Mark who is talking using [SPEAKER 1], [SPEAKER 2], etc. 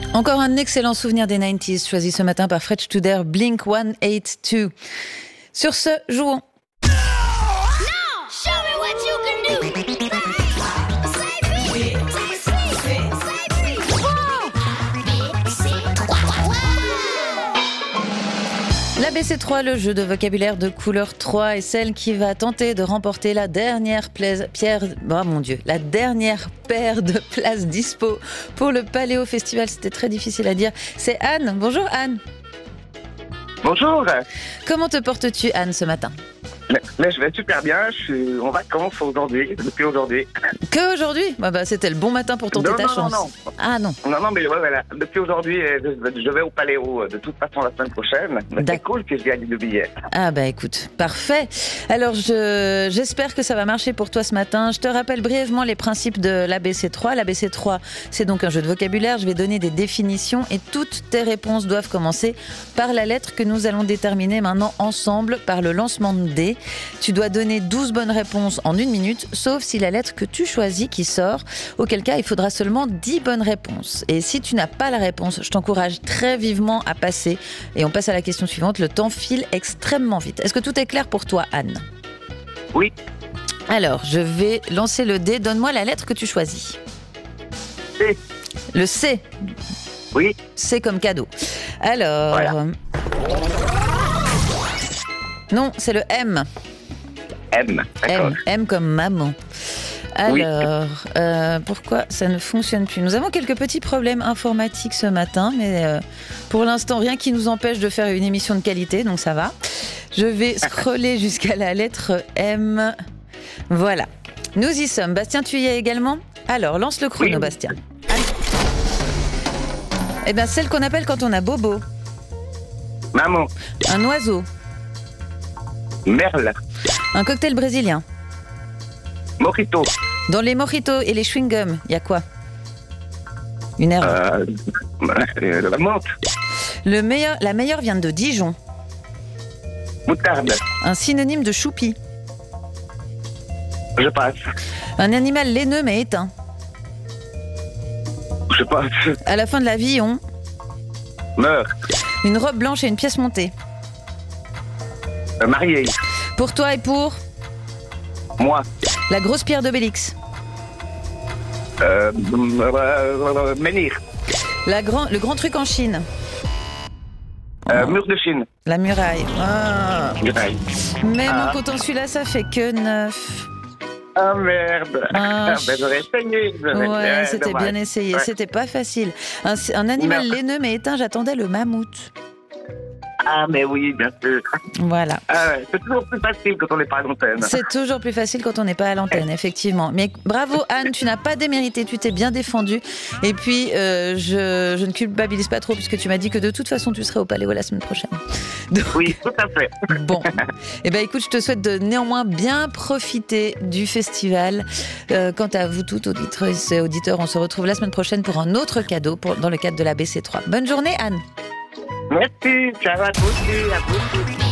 [SPEAKER 1] Encore un excellent souvenir des 90s, choisi ce matin par Fred Studer, Blink 182. Sur ce, jouons. l'ABC3, le jeu de vocabulaire de couleur 3, est celle qui va tenter de remporter la dernière la dernière paire de places dispo pour le Paléo Festival. C'était très difficile à dire. C'est Anne. Bonjour Anne.
[SPEAKER 2] Bonjour.
[SPEAKER 1] Comment te portes-tu Anne ce matin ?
[SPEAKER 2] Mais je vais super bien, je suis en vacances depuis aujourd'hui.
[SPEAKER 1] Que aujourd'hui ? C'était le bon matin pour tenter ta chance.
[SPEAKER 2] Non.
[SPEAKER 1] Ah non.
[SPEAKER 2] Non, mais voilà. Depuis aujourd'hui, je vais au Paléo de toute façon la semaine prochaine. Mais c'est cool que je gagne le billet.
[SPEAKER 1] Ah écoute, parfait. Alors j'espère que ça va marcher pour toi ce matin. Je te rappelle brièvement les principes de l'ABC3. L'ABC3, c'est donc un jeu de vocabulaire. Je vais donner des définitions et toutes tes réponses doivent commencer par la lettre que nous allons déterminer maintenant ensemble par le lancement de dés. Tu dois donner 12 bonnes réponses en 1 minute, sauf si la lettre que tu choisis qui sort, auquel cas il faudra seulement 10 bonnes réponses. Et si tu n'as pas la réponse, je t'encourage très vivement à passer. Et on passe à la question suivante. Le temps file extrêmement vite. Est-ce que tout est clair pour toi, Anne ?
[SPEAKER 2] Oui.
[SPEAKER 1] Alors, je vais lancer le dé. Donne-moi la lettre que tu choisis.
[SPEAKER 2] C.
[SPEAKER 1] Le C.
[SPEAKER 2] Oui.
[SPEAKER 1] C comme cadeau. Alors...
[SPEAKER 2] Voilà.
[SPEAKER 1] Non, c'est le M.
[SPEAKER 2] M, d'accord.
[SPEAKER 1] M comme maman. Alors, pourquoi ça ne fonctionne plus ? Nous avons quelques petits problèmes informatiques ce matin, mais pour l'instant, rien qui nous empêche de faire une émission de qualité, donc ça va. Je vais scroller jusqu'à la lettre M. Voilà. Nous y sommes. Bastien, tu y es également ? Alors, lance le chrono, oui. Bastien. Eh bien, celle qu'on appelle quand on a bobo.
[SPEAKER 2] Maman.
[SPEAKER 1] Un oiseau.
[SPEAKER 2] Merle.
[SPEAKER 1] Un cocktail brésilien.
[SPEAKER 2] Mojito.
[SPEAKER 1] Dans les mojitos et les chewing-gums, il y a quoi ? Une herbe.
[SPEAKER 2] La menthe.
[SPEAKER 1] La meilleure vient de Dijon.
[SPEAKER 2] Moutarde.
[SPEAKER 1] Un synonyme de choupi.
[SPEAKER 2] Je passe.
[SPEAKER 1] Un animal laineux mais éteint.
[SPEAKER 2] Je passe.
[SPEAKER 1] À la fin de la vie, on
[SPEAKER 2] meurt.
[SPEAKER 1] Une robe blanche et une pièce montée.
[SPEAKER 2] Marié.
[SPEAKER 1] Pour toi et pour
[SPEAKER 2] moi.
[SPEAKER 1] La grosse pierre d'Obélix.
[SPEAKER 2] Menhir.
[SPEAKER 1] Le grand truc en Chine.
[SPEAKER 2] Mur de Chine.
[SPEAKER 1] La muraille. Ah.
[SPEAKER 2] Muraille.
[SPEAKER 1] Mais mon coton, celui-là, ça fait que 9.
[SPEAKER 2] Ah merde. J'aurais essayé.
[SPEAKER 1] Ouais, c'était bien essayé. Ouais. C'était pas facile. Un animal laineux mais éteint, j'attendais le mammouth.
[SPEAKER 2] Ah, mais oui, bien sûr.
[SPEAKER 1] Voilà.
[SPEAKER 2] C'est toujours plus facile quand on n'est pas à l'antenne.
[SPEAKER 1] C'est toujours plus facile quand on n'est pas à l'antenne, effectivement. Mais bravo, Anne, tu n'as pas démérité, tu t'es bien défendue. Et puis, je ne culpabilise pas trop puisque tu m'as dit que de toute façon, tu serais au Paléo la semaine prochaine. Donc,
[SPEAKER 2] oui, tout à fait.
[SPEAKER 1] Bon. Eh bien, écoute, je te souhaite de néanmoins bien profiter du festival. Quant à vous toutes, auditrices et auditeurs, on se retrouve la semaine prochaine pour un autre cadeau dans le cadre de l'ABC3. Bonne journée, Anne.
[SPEAKER 2] Merci, ciao à tous et à vous.